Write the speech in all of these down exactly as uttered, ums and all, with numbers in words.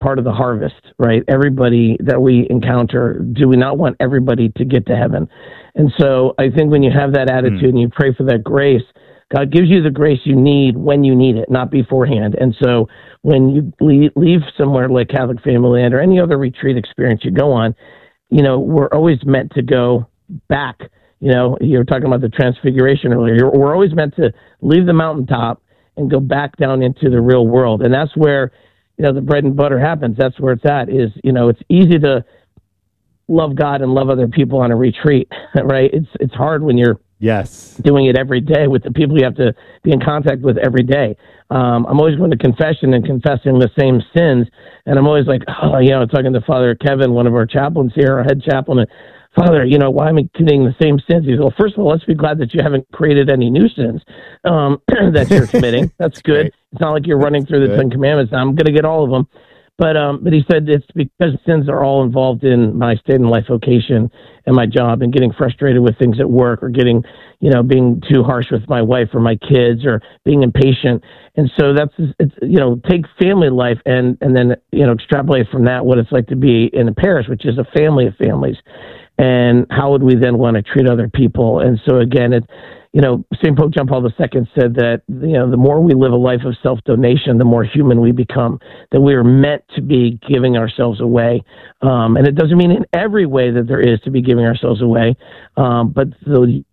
part of the harvest, right? Everybody that we encounter, do we not want everybody to get to heaven? And so I think when you have that attitude mm. and you pray for that grace, God gives you the grace you need when you need it, not beforehand. And so when you leave, leave somewhere like Catholic Family Land or any other retreat experience you go on, you know, we're always meant to go back. You know, you were talking about the transfiguration earlier. We're always meant to leave the mountaintop and go back down into the real world. And that's where, you know, the bread and butter happens. That's where it's at is, you know, it's easy to love God and love other people on a retreat, right? It's, it's hard when you're yes doing it every day with the people you have to be in contact with every day. Um, I'm always going to confession and confessing the same sins. And I'm always like, oh, you know, talking to Father Kevin, one of our chaplains here, our head chaplain, and Father, you know, why am I committing the same sins? He goes, well, first of all, let's be glad that you haven't created any new sins um, that you're committing. That's good. Great. It's not like you're running through the good. Ten Commandments. I'm going to get all of them. But um, but he said it's because sins are all involved in my state and life vocation and my job and getting frustrated with things at work or getting, you know, being too harsh with my wife or my kids or being impatient. And so that's, it's, you know, take family life and, and then, you know, extrapolate from that what it's like to be in a parish, which is a family of families. And how would we then want to treat other people? And so again, it, you know, Saint Pope John Paul the Second said that, you know, the more we live a life of self-donation, the more human we become, that we are meant to be giving ourselves away. Um, and it doesn't mean in every way that there is to be giving ourselves away. Um, but the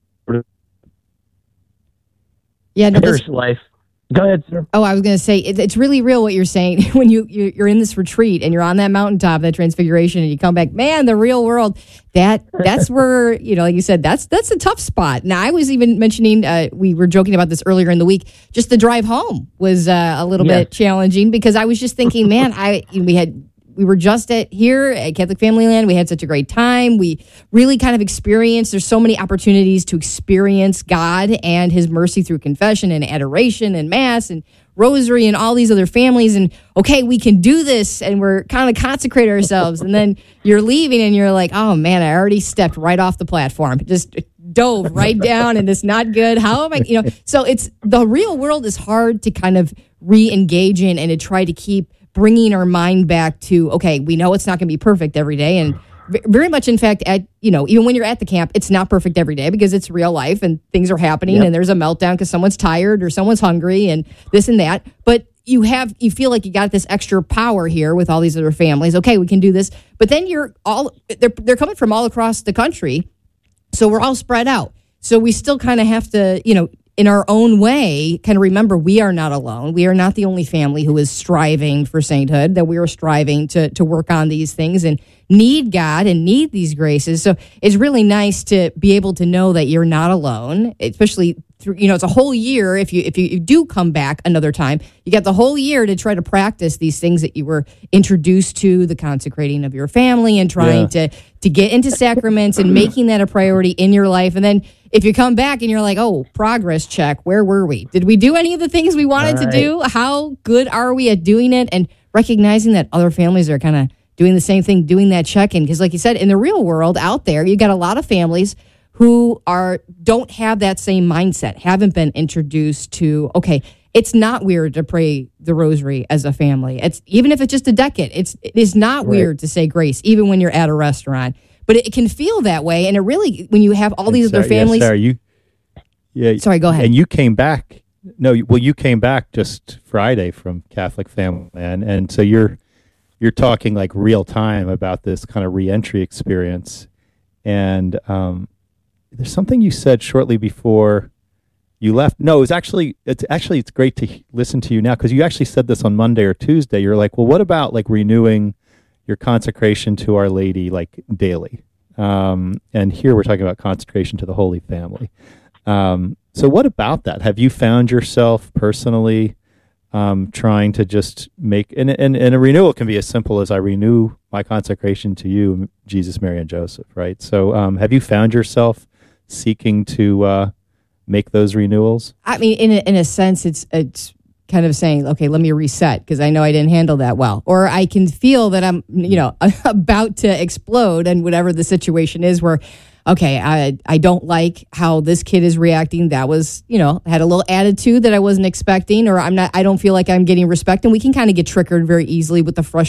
yeah, no, parish life. Go ahead, sir. Oh, I was going to say, it, it's really real what you're saying. When you, you're in this retreat and you're on that mountaintop, that transfiguration, and you come back, man, the real world, that that's where, you know, like you said, that's that's a tough spot. Now, I was even mentioning, uh, we were joking about this earlier in the week, just the drive home was uh, a little yes. bit challenging because I was just thinking, man, I we had... We were just at here at Catholic Family Land. We had such a great time. We really kind of experienced, there's so many opportunities to experience God and his mercy through confession and adoration and mass and rosary and all these other families. And okay, we can do this. And we're kind of consecrate ourselves. And then you're leaving and you're like, oh man, I already stepped right off the platform. Just dove right down and it's not good. How am I, you know, so it's the real world is hard to kind of re-engage in and to try to keep bringing our mind back to, okay, we know it's not going to be perfect every day. And very much, in fact, at, you know, even when you're at the camp, it's not perfect every day because it's real life and things are happening yep. and there's a meltdown because someone's tired or someone's hungry and this and that. But you have, you feel like you got this extra power here with all these other families. Okay, we can do this. But then you're all, they're, they're coming from all across the country. So we're all spread out. So we still kind of have to, you know, in our own way, kind of remember we are not alone. We are not the only family who is striving for sainthood, that we are striving to to work on these things and need God and need these graces. So it's really nice to be able to know that you're not alone, especially through, you know, it's a whole year. If you, if you, you do come back another time, you got the whole year to try to practice these things that you were introduced to, the consecrating of your family and trying yeah. to, to get into sacraments and making that a priority in your life. And then if you come back and you're like, oh, progress check, where were we? Did we do any of the things we wanted right. to do? How good are we at doing it? And recognizing that other families are kind of doing the same thing, doing that check-in. Because like you said, in the real world out there, you got a lot of families who are don't have that same mindset, haven't been introduced to, okay, it's not weird to pray the rosary as a family. It's even if it's just a decade, it's it is not right. weird to say grace, even when you're at a restaurant. But it can feel that way, and it really, when you have all these sorry, other families. Yeah, sorry, you. Yeah, sorry, go ahead. And you came back. No, well, you came back just Friday from Catholic Family Land, and so you're you're talking like real time about this kind of reentry experience. And um, there's something you said shortly before you left. No, it was actually it's actually it's great to listen to you now because you actually said this on Monday or Tuesday. You're like, well, what about like renewing your consecration to Our Lady, like daily. Um, and here we're talking about consecration to the Holy Family. Um, so what about that? Have you found yourself personally um, trying to just make, and, and, and a renewal can be as simple as I renew my consecration to you, Jesus, Mary, and Joseph, right? So um, have you found yourself seeking to uh, make those renewals? I mean, in a, in a sense, it's it's kind of saying, okay, let me reset because I know I didn't handle that well. Or I can feel that I'm, you know, about to explode and whatever the situation is where, okay, I I don't like how this kid is reacting. That was, you know, had a little attitude that I wasn't expecting, or I'm not, I don't feel like I'm getting respect. And we can kind of get triggered very easily with the frustration.